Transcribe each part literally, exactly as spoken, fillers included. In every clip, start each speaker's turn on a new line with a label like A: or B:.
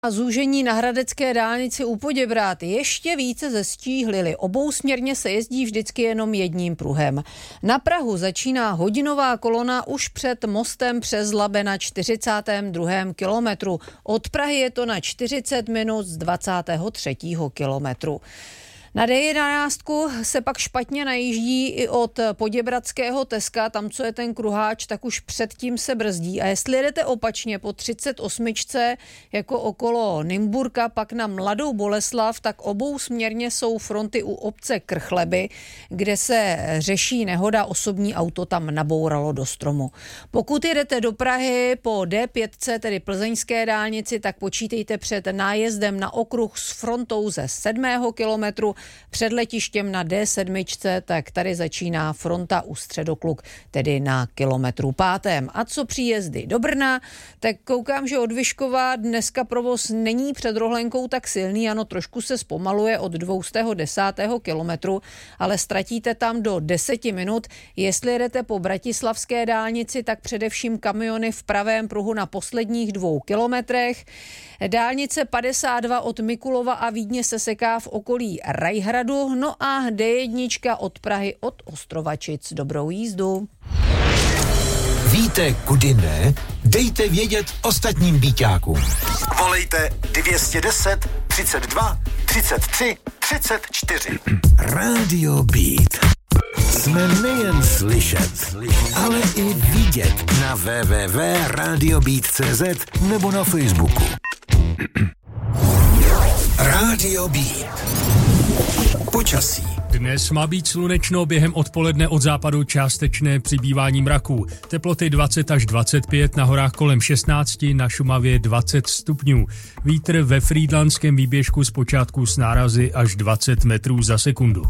A: A zúžení na hradecké dálnici u Poděbrad ještě více zestíhlili. Obousměrně se jezdí vždycky jenom jedním pruhem. Na Prahu začíná hodinová kolona už před mostem přes Labe na čtyřicátém druhém kilometru. Od Prahy je to na čtyřicet minut z dvacátého třetího kilometru. Na D jedenáct se pak špatně najíždí i od poděbradského Teska, tam, co je ten kruháč, tak už předtím se brzdí. A jestli jedete opačně po třicet osm jako okolo Nymburka, pak na Mladou Boleslav, tak obousměrně jsou fronty u obce Krchleby, kde se řeší nehoda, osobní auto tam nabouralo do stromu. Pokud jedete do Prahy po D pět, tedy plzeňské dálnici, tak počítejte před nájezdem na okruh s frontou ze sedmého kilometru. Před letištěm na D sedm, tak tady začíná fronta u Středokluk, tedy na kilometru pátém. A co příjezdy do Brna, tak koukám, že od Vyškova dneska provoz není před Rohlenkou tak silný, ano, trošku se zpomaluje od dvoustého desátého kilometru, ale ztratíte tam do deseti minut. Jestli jedete po bratislavské dálnici, tak především kamiony v pravém pruhu na posledních dvou kilometrech. Dálnice padesát dva od Mikulova a Vídně se seká v okolí Rajhradu, no a D jedna od Prahy od Ostrovačic. Dobrou jízdu.
B: Víte, kudy ne? Dejte vědět ostatním býťákům.
C: Volejte dvě stě deset, třicet dva, třicet tři, třicet čtyři.
B: Radio Beat. Jsme nejen slyšet, ale i vidět na w w w tečka radio beat tečka c z nebo na Facebooku. Radio Beat. Počasí.
D: Dnes má být slunečno, během odpoledne od západu částečné přibývání mraků. Teploty dvacet až dvacet pět, na horách kolem šestnáct, na Šumavě dvacet stupňů. Vítr ve frýdlantském výběžku zpočátku s nárazy až dvacet metrů za sekundu.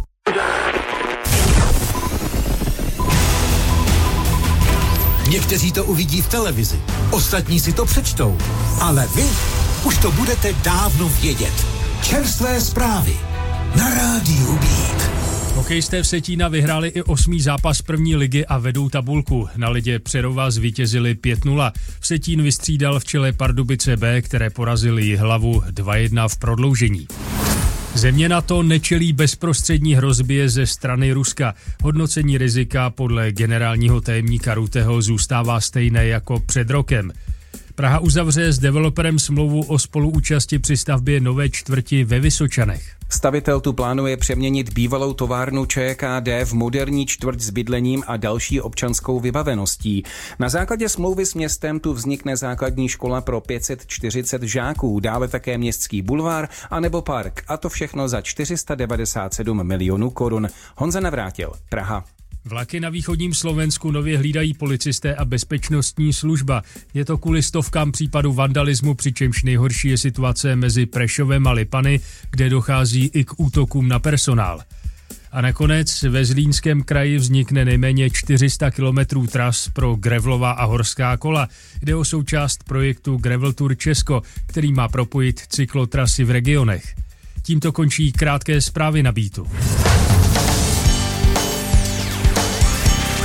B: Někteří to uvidí v televizi, ostatní si to přečtou, ale vy už to budete dávno vědět. Čerstvé zprávy na Rádiu Beat.
D: Hokejisté Vsetína vyhráli i osmý zápas první ligy a vedou tabulku. Na ledě Přerova zvítězili pět nula. Vsetín vystřídal v čele Pardubice B, které porazili Jihlavu dva jedna v prodloužení. Země NATO nečelí bezprostřední hrozbě ze strany Ruska. Hodnocení rizika podle generálního tajemníka Rutteho zůstává stejné jako před rokem. Praha uzavře s developerem smlouvu o spoluúčasti při stavbě nové čtvrti ve Vysočanech.
E: Stavitel tu plánuje přeměnit bývalou továrnu ČKD v moderní čtvrť s bydlením a další občanskou vybaveností. Na základě smlouvy s městem tu vznikne základní škola pro pět set čtyřicet žáků, dále také městský bulvár a nebo park. A to všechno za čtyři sta devadesát sedm milionů korun. Honza Navrátil, Praha.
D: Vlaky na východním Slovensku nově hlídají policisté a bezpečnostní služba. Je to kvůli stovkám případů vandalismu, přičemž nejhorší je situace mezi Prešovem a Lipany, kde dochází i k útokům na personál. A nakonec ve Zlínském kraji vznikne nejméně čtyři sta kilometrů tras pro gravelová a horská kola. Jde o součást projektu Gravel Tour Česko, který má propojit cyklotrasy v regionech. Tímto končí krátké zprávy na Beatu.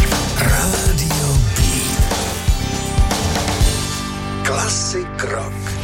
B: Radio Beat. Classic rock.